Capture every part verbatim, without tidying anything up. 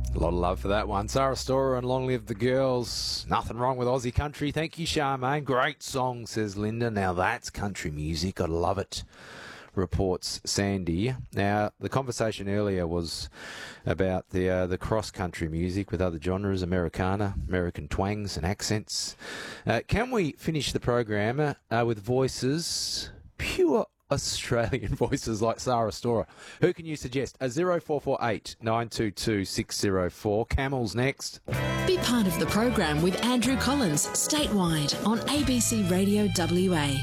A lot of love for that one. Sarah Storer and Long Live the Girls. Nothing wrong with Aussie country. Thank you, Charmaine. Great song, says Linda. Now that's country music. I love it, reports Sandy. Now, the conversation earlier was about the uh, the cross-country music with other genres, Americana, American twangs and accents. Uh, can we finish the program uh, with voices, pure Australian voices like Sarah Storer? Who can you suggest? A zero four four eight nine two two six zero four. Camels next. Be part of the program with Andrew Collins, statewide on A B C Radio W A.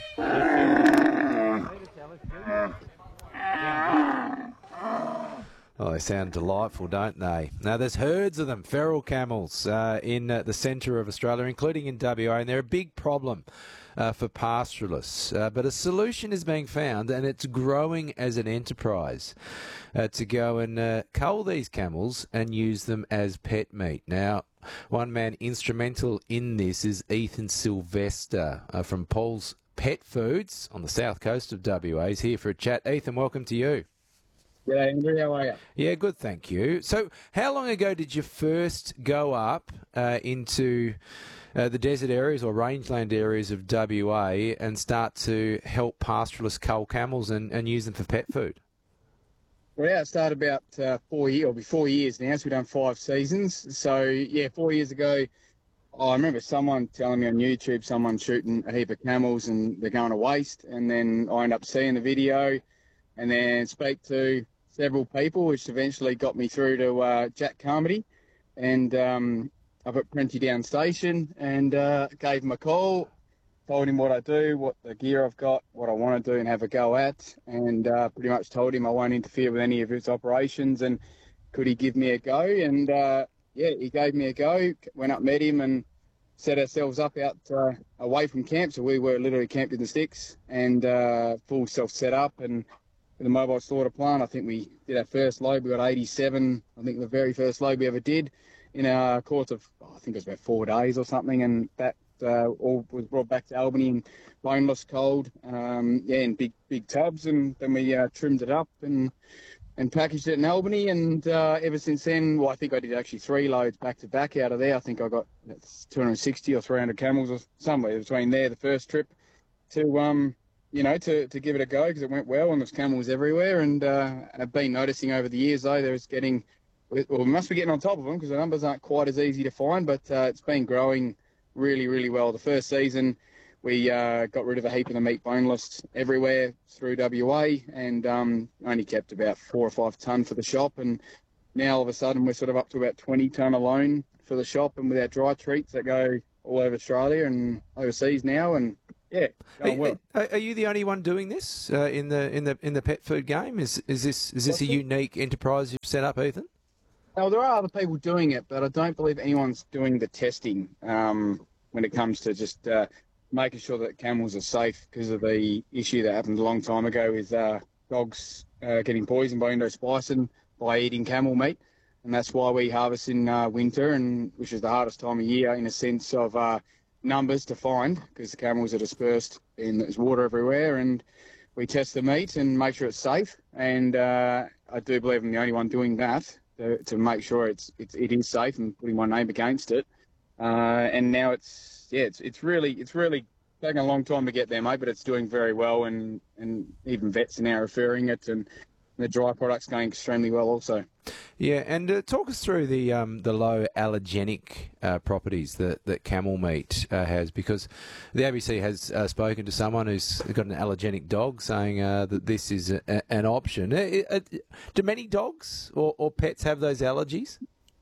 Oh, they sound delightful, don't they? Now, there's herds of them, feral camels, uh, in uh, the centre of Australia, including in W A, and they're a big problem uh, for pastoralists. Uh, but a solution is being found, and it's growing as an enterprise uh, to go and uh, cull these camels and use them as pet meat. Now, one man instrumental in this is Ethan Sylvester uh, from Paul's Pet Foods on the south coast of W A. He's here for a chat. Ethan, welcome to you. G'day, Andrew. How are you? Yeah, good, thank you. So how long ago did you first go up uh, into uh, the desert areas or rangeland areas of W A and start to help pastoralists cull camels and, and use them for pet food? Well, yeah, it started about uh, four years, or four years now, so we've done five seasons. So, yeah, four years ago, I remember someone telling me on YouTube, someone shooting a heap of camels and they're going to waste, and then I end up seeing the video and then speak to several people, which eventually got me through to uh, Jack Carmody, and um, up at Prenty Down Station, and uh, gave him a call, told him what I do, what the gear I've got, what I want to do and have a go at, and uh, pretty much told him I won't interfere with any of his operations, and could he give me a go? And uh, yeah, he gave me a go, went up, met him, and set ourselves up out uh, away from camp, so we were literally camped in the sticks, and uh, full self-set-up, and the mobile slaughter plant. I think we did our first load. We got eighty-seven, I think the very first load we ever did in our course of, oh, I think it was about four days or something. And that uh, all was brought back to Albany in boneless cold, um, yeah, in big, big tubs. And then we uh, trimmed it up and and packaged it in Albany. And uh, ever since then, well, I think I did actually three loads back to back out of there. I think I got two hundred sixty or three hundred camels or somewhere between there, the first trip to, um, you know, to, to give it a go because it went well and there's camels everywhere. And uh, I've been noticing over the years, though, there's getting, well, we must be getting on top of them because the numbers aren't quite as easy to find, but uh, it's been growing really, really well. The first season, we uh, got rid of a heap of the meat boneless everywhere through W A and um, only kept about four or five tonne for the shop. And now all of a sudden we're sort of up to about twenty tonne alone for the shop, and with our dry treats that go all over Australia and overseas now. And yeah, going well. Are, are you the only one doing this uh, in the in the in the pet food game? Is is this is this a unique enterprise you've set up, Ethan? Now, there are other people doing it, but I don't believe anyone's doing the testing um, when it comes to just uh, making sure that camels are safe because of the issue that happened a long time ago with uh, dogs uh, getting poisoned by endospicin by eating camel meat. And that's why we harvest in uh, winter, and which is the hardest time of year in a sense of uh, numbers to find because the camels are dispersed and there's water everywhere, and we test the meat and make sure it's safe. And uh, I do believe I'm the only one doing that to, to make sure it's, it's it is safe and putting my name against it. Uh, and now it's yeah it's it's really it's really taken a long time to get there, mate, but it's doing very well, and and even vets are now referring it, and the dry product's going extremely well also. Yeah, and uh, talk us through the um, the low allergenic uh, properties that, that camel meat uh, has, because the A B C has uh, spoken to someone who's got an allergenic dog saying uh, that this is a, a, an option. Uh, uh, do many dogs or, or pets have those allergies?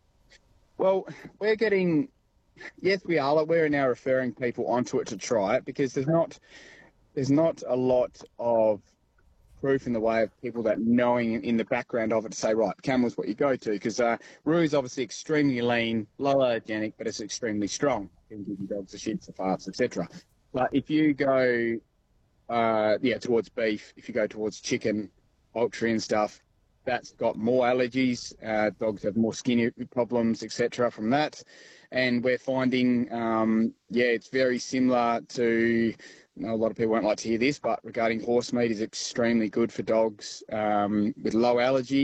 Well, we're getting, yes, we are. Like, we're now referring people onto it to try it because there's not there's not a lot of proof in the way of people that knowing in the background of it to say, right, camel's what you go to, because uh, Roo is obviously extremely lean, low allergenic, but it's extremely strong. It can give you dogs the shits, the farts, et cetera. But if you go, uh, yeah, towards beef, if you go towards chicken, poultry and stuff, that's got more allergies. Uh, dogs have more skin problems, et cetera from that. And we're finding, um, yeah, it's very similar to, you know, a lot of people won't like to hear this, but regarding horse meat is extremely good for dogs um, with low allergy.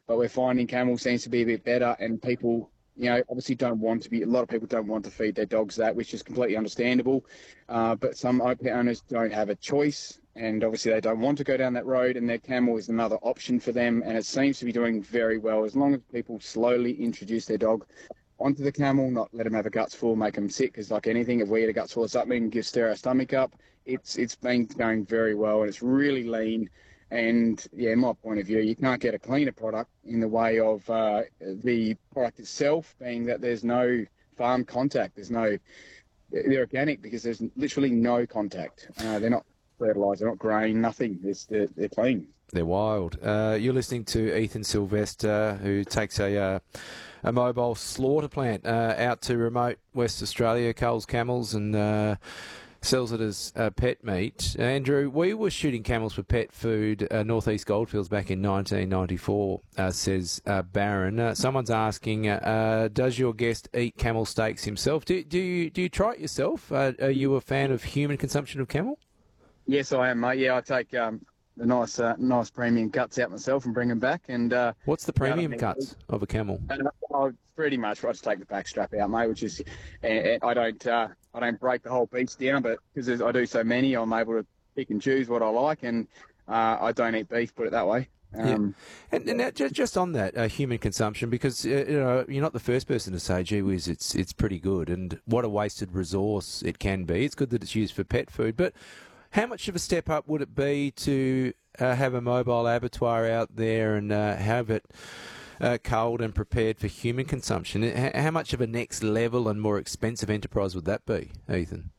but we're finding camel seems to be a bit better, and people, you know, obviously don't want to be, a lot of people don't want to feed their dogs that, which is completely understandable. Uh, but some pet owners don't have a choice, and obviously they don't want to go down that road, and their camel is another option for them, and it seems to be doing very well. As long as people slowly introduce their dog onto the camel, not let them have a guts full, make them sick, because like anything, if we eat a guts full of something and give stir our stomach up, it's it's been going very well, and it's really lean. And yeah, in my point of view, you can't get a cleaner product in the way of uh, the product itself, being that there's no farm contact. There's no, they're organic because there's literally no contact. Uh, they're not fertilised, they're not grain, nothing. It's, they're, they're clean. They're wild. Uh, you're listening to Ethan Sylvester, who takes a uh, a mobile slaughter plant uh, out to remote West Australia, culls camels, and uh, sells it as uh, pet meat. Andrew, we were shooting camels for pet food, uh, Northeast Goldfields, back in nineteen ninety-four, uh, says uh, Barron. Uh, someone's asking, uh, does your guest eat camel steaks himself? Do, do you do you try it yourself? Uh, are you a fan of human consumption of camel? Yes, I am, mate. Yeah, I take um, the nice uh, nice premium guts out myself and bring them back. And uh, what's the premium uh, cuts of a camel? And I pretty much I just take the back strap out, mate. Which is, uh, I don't uh, I don't break the whole beef down, but because I do so many, I'm able to pick and choose what I like, and uh, I don't eat beef. Put it that way. Um, yeah. And, and that, just just on that uh, human consumption, because uh, you know you're not the first person to say, "Gee whiz, it's it's pretty good," and what a wasted resource it can be. It's good that it's used for pet food, but how much of a step up would it be to uh, have a mobile abattoir out there and uh, have it uh, culled and prepared for human consumption? How much of a next level and more expensive enterprise would that be, Ethan?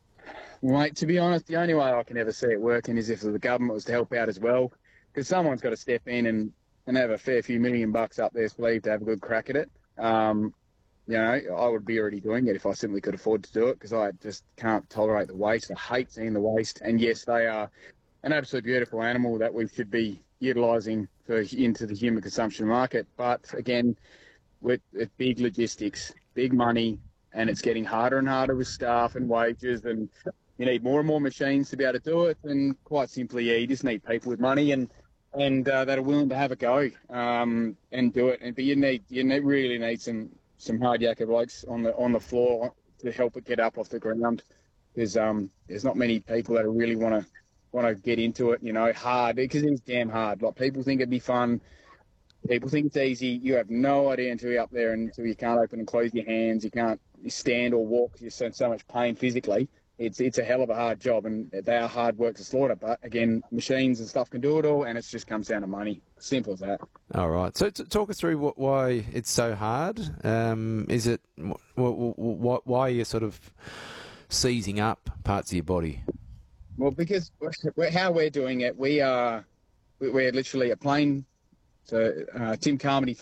Mate, to be honest, the only way I can ever see it working is if the government was to help out as well, because someone's got to step in and, and have a fair few million bucks up their sleeve to have a good crack at it. Um, You know, I would be already doing it if I simply could afford to do it, because I just can't tolerate the waste. I hate seeing the waste. And yes, they are an absolutely beautiful animal that we should be utilising for into the human consumption market. But again, with, with big logistics, big money, and it's getting harder and harder with staff and wages, and you need more and more machines to be able to do it. And quite simply, yeah, you just need people with money and and uh, that are willing to have a go um, and do it. And but you need you need, really need some. some hard yakka blokes on the on the floor to help it get up off the ground. There's um there's not many people that really want to want to get into it, you know, hard, because it's damn hard. Like, people think it'd be fun, people think it's easy. You have no idea until you're up there, and until you can't open and close your hands, you can't stand or walk, you're so so much pain physically. It's it's a hell of a hard job, and they are hard work to slaughter. But again, machines and stuff can do it all, and it just comes down to money. Simple as that. All right. So t- talk us through what, why it's so hard. Um, is it wh- wh- why you're sort of seizing up parts of your body? Well, because we're, how we're doing it, we are we're literally a plane. So uh, Tim Carmody